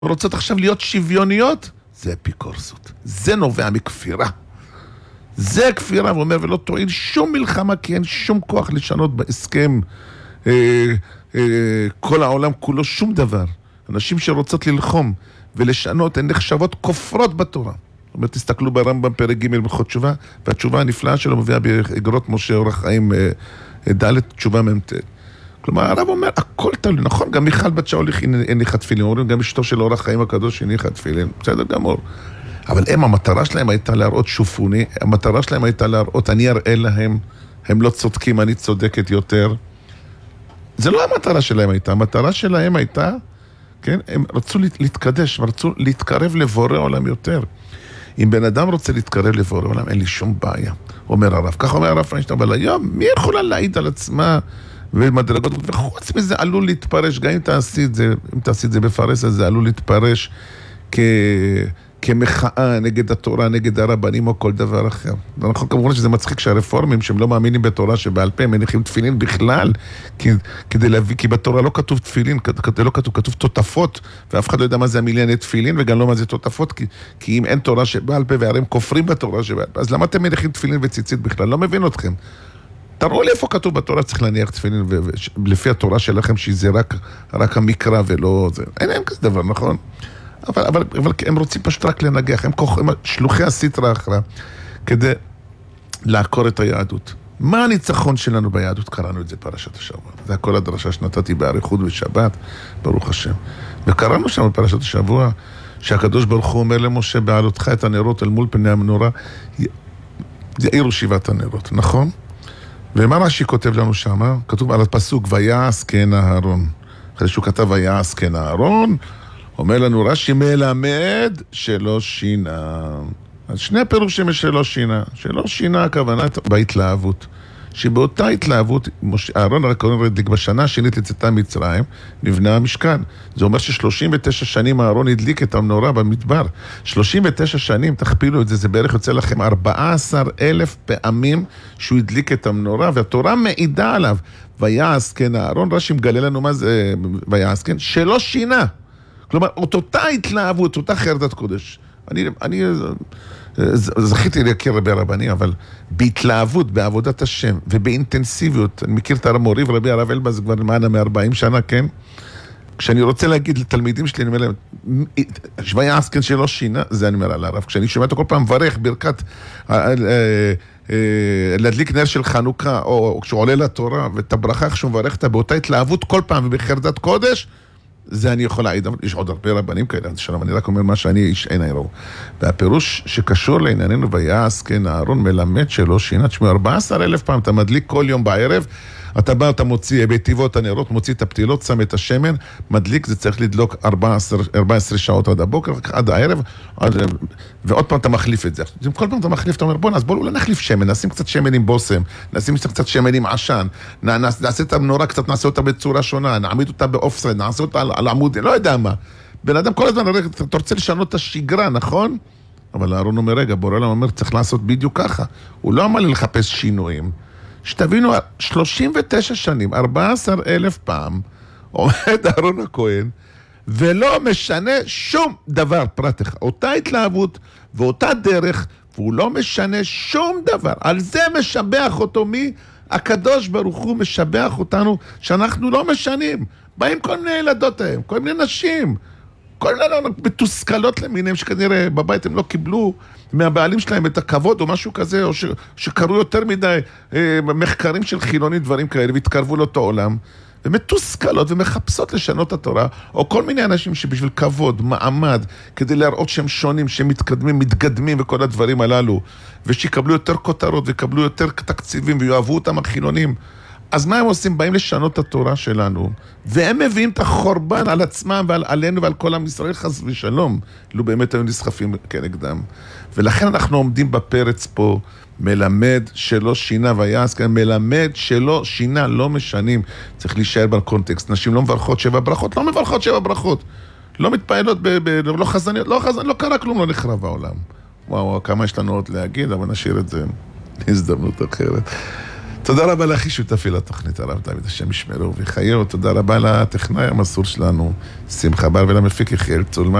רוצות עכשיו להיות שוויוניות, זה אפיקורסות. זה נובע מכפירה. זה כפירה, ואומר, ולא תועיל שום מלחמה, כי אין שום כוח לשנות בהסכם כל העולם כולו, שום דבר. אנשים שרוצות ללחום ולשנות, הן נחשבות כופרות בתורה. זאת אומרת, תסתכלו ברמב"ם פרק ג' בהלכות תשובה, והתשובה הנפלאה שלו מביאה באגרות משה אורח חיים ד' תשובה מ"ט. כלומר, הרב אומר, הכל תלוי, נכון? גם מיכל בת שאול הניחה תפילין, אומרים, גם אשתו של אורח חיים הקדוש הניחה תפילין, בסדר גמור. אבל המטרה שלהם הייתה להראות שופוני, המטרה שלהם הייתה להראות, אני אראה להם, הם לא צודקים, אני צודקת יותר. זה לא המטרה שלהם הייתה, המטרה שלהם הייתה, כן? הם רצו להתקדש, רצו להתקרב לבורא עולם יותר. אם בן אדם רוצה להתקרב לבורא עולם, אין לי שום בעיה, אומר הרב. כך אומר הרב פיינשטיין, אבל היום, מי יכולה להעיד על עצמה ומדרגות, וחוץ מזה עלול להתפרש, גם אם תעשי את זה בפרס, אז זה עלול להתפרש כמחאה נגד התורה, נגד הרבנים או כל דבר אחר. ואנחנו כמובן שזה מצחיק שהרפורמים שהם לא מאמינים בתורה שבעל פה, הם מניחים תפילין בכלל, כדי להביא, כי בתורה לא כתוב תפילין, לא כתוב תותפות, ואף אחד לא יודע מה זה המיליון תפילין, וגם לא מה זה תותפות, כי אם אין תורה שבעל פה, והרי הם כופרים בתורה שבעל פה, אז למה אתם מניחים תפילין וציצית בכלל? לא מבין אתכם. תראו לי איפה כתוב בתורה צריך להניח תפילין, ולפי התורה שלכם שזה רק המקרא ולא זה. אין כזה דבר, נכון? אבל הם רוצים פשוט רק לנגח, הם שלוחי הסטרה אחרה, כדי לעקור את היהדות. מה הניצחון שלנו ביהדות? קראנו את זה פרשת השבוע. זה הכל הדרשה שנתתי באריכות בשבת, ברוך השם. וקראנו שם בפרשת השבוע, שהקדוש ברוך הוא אומר למשה, בעלותך את הנרות אל מול פני המנורה, יאירו שבעת הנרות, נכון? ומה רש"י כותב לנו שם? כתוב על הפסוק, ויעש כן אהרון. אחרי שהוא כתב ויעש כן אהרון, אומר לנו רש"י מלמד שלא שינה. אז שני פירושים שלא שינה. שלא שינה הכוונה בהתלהבות. שבאותה התלהבות, אהרון הכהן הדליק בשנה השנית לצאתם מצרים, נבנה המשכן. זה אומר ש39 שנים אהרון הדליק את המנורה במדבר. 39 שנים, תכפילו את זה, זה בערך יוצא לכם 14,000 פעמים שהוא הדליק את המנורה, והתורה מעידה עליו. ויעש כן אהרון, רש"י מגלה לנו מה זה ויעש כן, שלא שינה. כלומר, אותה התלהבות, אותה חרדת קודש. אני זכיתי להכיר רבי הרבנים, אבל בהתלהבות, בעבודת השם ובאינטנסיביות, אני מכיר את המורי ורבי הרב אלבז כבר למעלה מ-40 שנה, כן? כשאני רוצה להגיד לתלמידים שלי, אני אומר להם, ויעש כן שלא שינה, זה אני אומר על הרב. כשאני שומע אותו כל פעם מברך, ברכת להדליק נר של חנוכה, או כשהוא עולה לתורה, ואת הברכה איך שהוא מברך אותה, באותה התלהבות כל פעם ובחרדת קודש, זה אני יכול להעיד, יש עוד הרבה רבנים כאלה, שלום, אני רק אומר מה שאני איש עיני ראו. והפירוש שקשור לענייננו ויעש, כן, אהרון מלמד שלא שינה, תשמעו, 14,000 פעם, אתה מדליק כל יום בערב, אתה בא, אתה מוציא בטבעות הנרות, מוציא את הפתילות, שם את השמן, מדליק, זה צריך לדלוק 14 שעות עד הבוקר, עד הערב, ועוד פעם אתה מחליף את זה. כל פעם אתה מחליף, אתה אומר, בוא, אז בואו נחליף שמן, נשים קצת שמן עם בוסם, נשים קצת שמן עם עשן, נעשה את המנורה קצת, נעשה אותה בצורה שונה, נעמיד אותה באופסייד, נעשה אותה על עמוד, לא יודע מה. בן אדם כל הזמן, אתה רוצה לשנות את השגרה, נכון? אבל אהרון אומר, רגע, בורא עולם אומר, צריך לעשות בדיוק ככה. הוא לא אמר לי לחפש שינויים. שתבינו, 39 שנים, 14,000 פעם, עומד אהרון הכהן, ולא משנה שום דבר, פרט אחד. אותה התלהבות ואותה דרך, והוא לא משנה שום דבר. על זה משבח אותו מי? הקדוש ברוך הוא משבח אותנו, שאנחנו לא משנים. באים כל מיני ילדות ההם, כל מיני נשים, כל מיני מתוסכלות למיניהם, שכנראה בבית הם לא קיבלו מהבעלים שלהם את הכבוד או משהו כזה, או שקראו יותר מדי מחקרים של חילונים, דברים כאלה, והתקרבו לאותו עולם, ומתוסכלות ומחפשות לשנות את התורה, או כל מיני אנשים שבשביל כבוד, מעמד, כדי להראות שהם שונים, שהם מתקדמים, מתגדמים וכל הדברים הללו, ושיקבלו יותר כותרות ויקבלו יותר תקציבים ויואבו אותם החילונים. אז מה הם עושים? באים לשנות את התורה שלנו, והם מביאים את החורבן על עצמם ועל עלינו ועל כל עם ישראל, חס ושלום, לא באמת היו נסחפים כנגדם. ולכן אנחנו עומדים בפרץ פה, מלמד שלא שינה ויעש, כן, מלמד שלא שינה, לא משנים. צריך להישאר בקונטקסט. נשים לא מברכות 7 ברכות, לא מברכות 7 ברכות. לא מתפעלות, לא חזניות, לא קרה כלום, לא נחרב העולם. וואו, כמה יש לנו עוד להגיד, אבל נשאיר את זה להזדמנות אחרת. תודה רבה לאחי שותפי לתוכנית, הרב דוד, השם ישמרו ויחיו. תודה רבה לטכנאי המסור שלנו, שמחה בר, ולמפיק יחיאל צולמן.